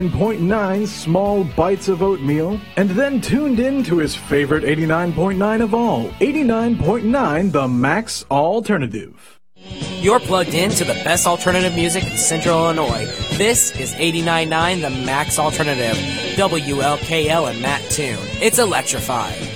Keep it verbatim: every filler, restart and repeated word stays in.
point nine small bites of oatmeal, and then tuned in to his favorite eighty-nine point nine of all, eighty-nine point nine The Max Alternative. You're plugged in to the best alternative music in Central Illinois. This is eighty-nine point nine The Max Alternative, W L K L and Mattoon. It's electrified.